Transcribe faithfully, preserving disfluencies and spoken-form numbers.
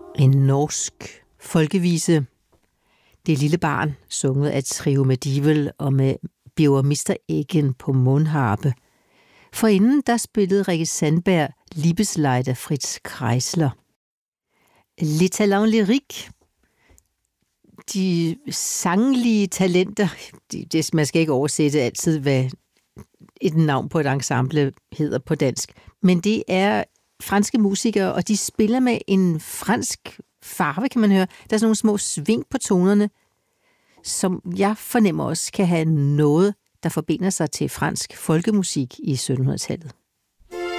En norsk folkevise. Det lille barn, sunget af Trio Medieval og med Birger Mister Eggen på mundharpe. Forinden der spillede Rikke Sandberg Liebesleid af Fritz Kreisler. Les talents lyriques. De sanglige talenter, de, det, man skal ikke oversætte altid, hvad et navn på et ensemble hedder på dansk, men det er franske musikere, og de spiller med en fransk farve, kan man høre. Der er sådan nogle små sving på tonerne, som jeg fornemmer også kan have noget, der forbinder sig til fransk folkemusik i syttenhundredetallet.